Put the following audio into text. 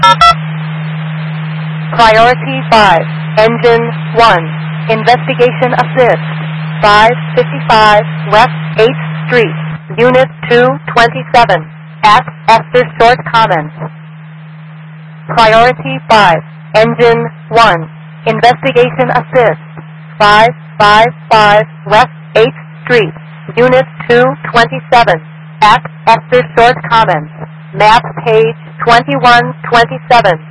Priority 5, Engine 1, Investigation Assist, 555 West 8th Street, Unit 227, at after short comments. Priority 5, Engine 1, Investigation Assist, 555 West 8th Street, Unit 227, at after short comments. Map page 2127.